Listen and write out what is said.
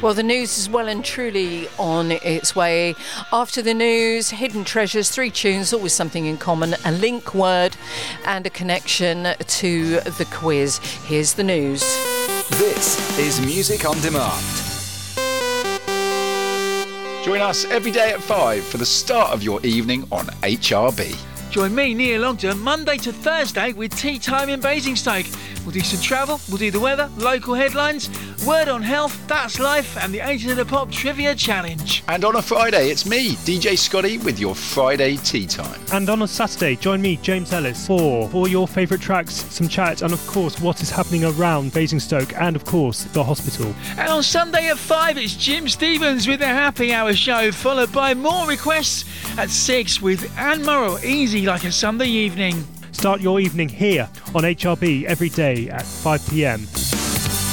Well, the news is well and truly on its way. After the news, Hidden Treasures, 3 tunes, always something in common, a link word and a connection to the quiz. Here's the news. This is Music on Demand. Join us every day at 5 for the start of your evening on HRB. Join me, Neil Longton, Monday to Thursday with Tea Time in Basingstoke. We'll do some travel, we'll do the weather, local headlines, word on health, that's life, and the 8 of the Pop Trivia Challenge. And on a Friday, it's me, DJ Scotty, with your Friday Tea Time. And on a Saturday, join me, James Ellis, for all your favourite tracks, some chat, and of course, what is happening around Basingstoke, and of course, the hospital. And on Sunday at 5, it's Jim Stevens with the Happy Hour show, followed by more requests at 6 with Anne Murrell, Easy Like a Sunday Evening. Start your evening here on HRB every day at 5 p.m.